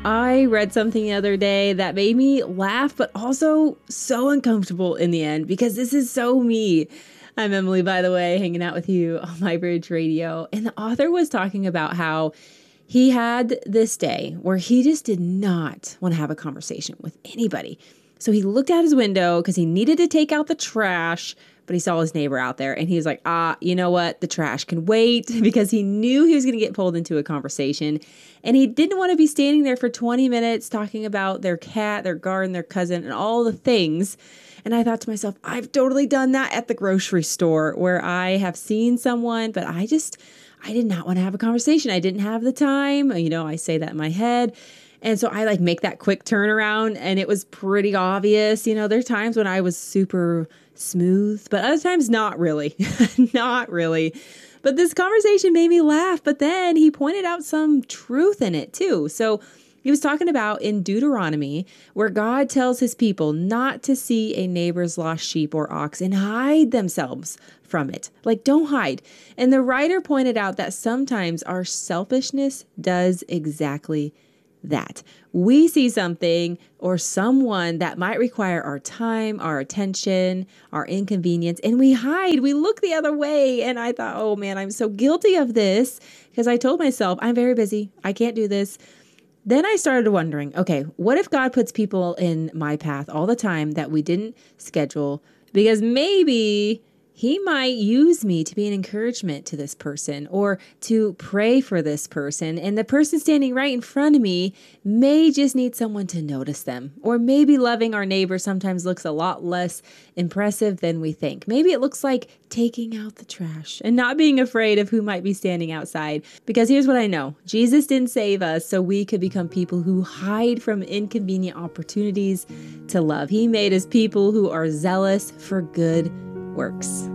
I read something the other day that made me laugh, but also so uncomfortable in the end because this is so me. I'm Emily, by the way, hanging out with you on My Bridge Radio. And the author was talking about how he had this day where he just did not want to have a conversation with anybody. So he looked out his window because he needed to take out the trash, but he saw his neighbor out there and he was like, you know what? The trash can wait, because he knew he was going to get pulled into a conversation. And he didn't want to be standing there for 20 minutes talking about their cat, their garden, their cousin, and all the things. And I thought to myself, I've totally done that at the grocery store where I have seen someone, but I did not want to have a conversation. I didn't have the time. I say that in my head. And so I make that quick turnaround, and it was pretty obvious. There's times when I was super smooth, but other times not really, not really. But this conversation made me laugh, but then he pointed out some truth in it too. So he was talking about in Deuteronomy, where God tells his people not to see a neighbor's lost sheep or ox and hide themselves from it. Don't hide. And the writer pointed out that sometimes our selfishness does exactly that. We see something or someone that might require our time, our attention, our inconvenience, and we hide. We look the other way. And I thought, oh man, I'm so guilty of this, because I told myself, I'm very busy. I can't do this. Then I started wondering, okay, what if God puts people in my path all the time that we didn't schedule? Because maybe he might use me to be an encouragement to this person or to pray for this person. And the person standing right in front of me may just need someone to notice them. Or maybe loving our neighbor sometimes looks a lot less impressive than we think. Maybe it looks like taking out the trash and not being afraid of who might be standing outside. Because here's what I know. Jesus didn't save us so we could become people who hide from inconvenient opportunities to love. He made us people who are zealous for good works.